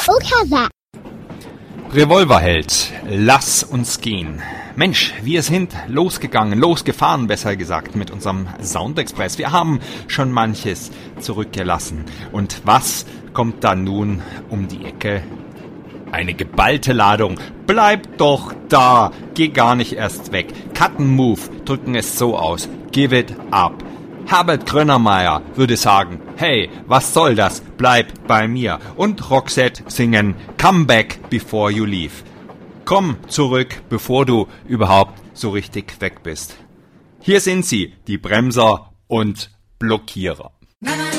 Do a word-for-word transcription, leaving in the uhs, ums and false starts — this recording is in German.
book has that? Revolverheld, lass uns gehen. Mensch, wir sind losgegangen, losgefahren, besser gesagt, mit unserem Soundexpress. Wir haben schon manches zurückgelassen. Und was kommt da nun um die Ecke? Eine geballte Ladung. Bleib doch da. Geh gar nicht erst weg. Cut and Move drücken es so aus. Give it up. Herbert Grönemeyer würde sagen, hey, was soll das? Bleib bei mir. Und Roxette singen, come back before you leave. Komm zurück, bevor du überhaupt so richtig weg bist. Hier sind sie, die Bremser und Blockierer.